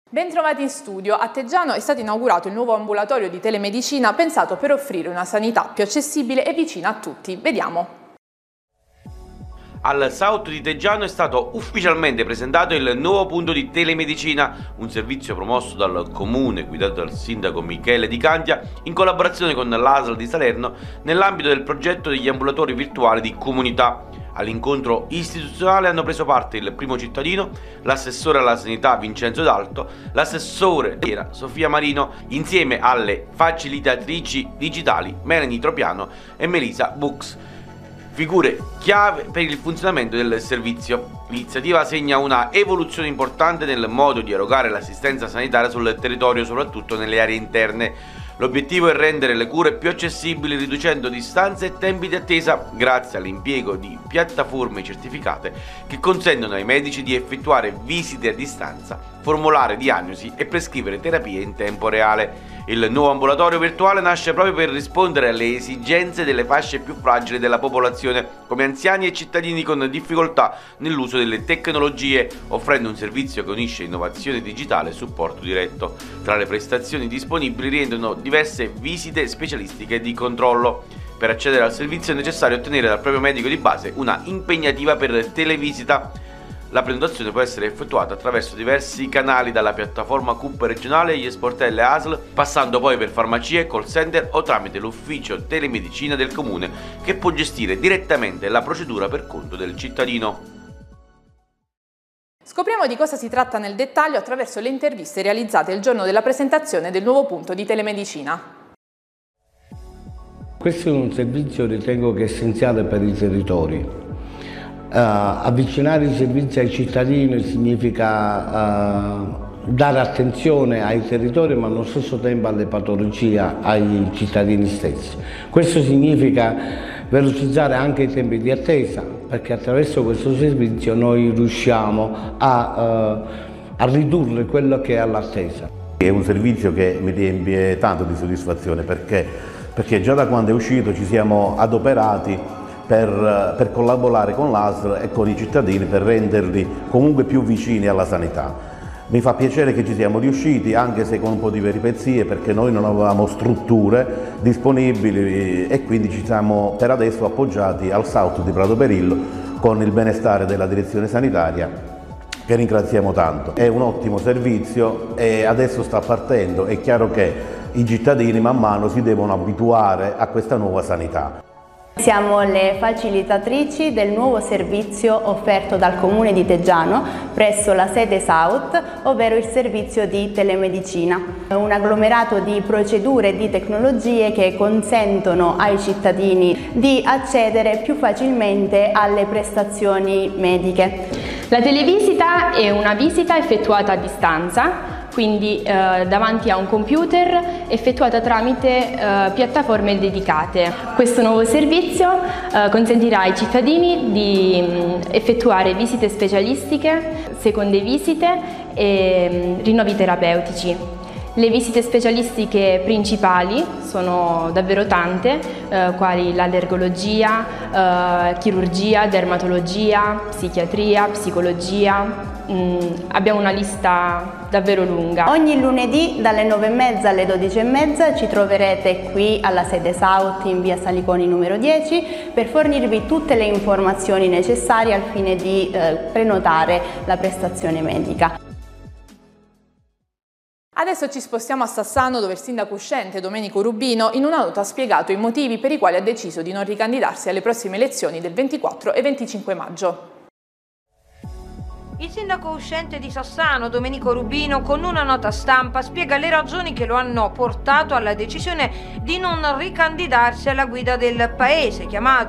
Bentrovati in studio. A Teggiano è stato inaugurato il nuovo ambulatorio di telemedicina pensato per offrire una sanità più accessibile e vicina a tutti. Vediamo. Al South di Teggiano è stato ufficialmente presentato il nuovo punto di telemedicina, un servizio promosso dal comune guidato dal sindaco Michele Di Candia in collaborazione con l'ASL di Salerno nell'ambito del progetto degli ambulatori virtuali di comunità. All'incontro istituzionale hanno preso parte il primo cittadino, l'assessore alla sanità Vincenzo D'Alto, l'assessore della Sofia Marino, insieme alle facilitatrici digitali Melanie Tropiano e Melisa Bux. Figure chiave per il funzionamento del servizio. L'iniziativa segna una evoluzione importante nel modo di erogare l'assistenza sanitaria sul territorio, soprattutto nelle aree interne. L'obiettivo è rendere le cure più accessibili riducendo distanze e tempi di attesa grazie all'impiego di piattaforme certificate che consentono ai medici di effettuare visite a distanza, formulare diagnosi e prescrivere terapie in tempo reale. Il nuovo ambulatorio virtuale nasce proprio per rispondere alle esigenze delle fasce più fragili della popolazione, come anziani e cittadini con difficoltà nell'uso delle tecnologie, offrendo un servizio che unisce innovazione digitale e supporto diretto. Tra le prestazioni disponibili rientrano diverse visite specialistiche di controllo. Per accedere al servizio è necessario ottenere dal proprio medico di base una impegnativa per televisita. La prenotazione può essere effettuata attraverso diversi canali, dalla piattaforma CUP regionale agli sportelli ASL, passando poi per farmacie, call center o tramite l'ufficio telemedicina del comune, che può gestire direttamente la procedura per conto del cittadino. Scopriamo di cosa si tratta nel dettaglio attraverso le interviste realizzate il giorno della presentazione del nuovo punto di telemedicina. Questo è un servizio, ritengo, che è essenziale per i territori. Avvicinare i servizi ai cittadini significa dare attenzione ai territori, ma allo stesso tempo alle patologie, ai cittadini stessi. Questo significa velocizzare anche i tempi di attesa, perché attraverso questo servizio noi riusciamo a ridurre quello che è l'attesa. È un servizio che mi riempie tanto di soddisfazione perché già da quando è uscito ci siamo adoperati per collaborare con l'ASL e con i cittadini per renderli comunque più vicini alla sanità. Mi fa piacere che ci siamo riusciti, anche se con un po' di peripezie, perché noi non avevamo strutture disponibili e quindi ci siamo per adesso appoggiati al South di Prato Perillo con il benestare della direzione sanitaria, che ringraziamo tanto. È un ottimo servizio e adesso sta partendo. È chiaro che i cittadini man mano si devono abituare a questa nuova sanità. Siamo le facilitatrici del nuovo servizio offerto dal Comune di Teggiano presso la sede South, ovvero il servizio di telemedicina. Un agglomerato di procedure e di tecnologie che consentono ai cittadini di accedere più facilmente alle prestazioni mediche. La televisita è una visita effettuata a distanza, quindi davanti a un computer, effettuata tramite piattaforme dedicate. Questo nuovo servizio consentirà ai cittadini di effettuare visite specialistiche, seconde visite e rinnovi terapeutici. Le visite specialistiche principali sono davvero tante, quali l'allergologia, chirurgia, dermatologia, psichiatria, psicologia. Abbiamo una lista davvero lunga. Ogni lunedì dalle 9:30 alle 12:30 ci troverete qui alla sede South in via Saliconi numero 10 per fornirvi tutte le informazioni necessarie al fine di prenotare la prestazione medica. Adesso ci spostiamo a Sassano, dove il sindaco uscente Domenico Rubino in una nota ha spiegato i motivi per i quali ha deciso di non ricandidarsi alle prossime elezioni del 24 e 25 maggio. Il sindaco uscente di Sassano, Domenico Rubino, con una nota stampa spiega le ragioni che lo hanno portato alla decisione di non ricandidarsi alla guida del paese, chiamato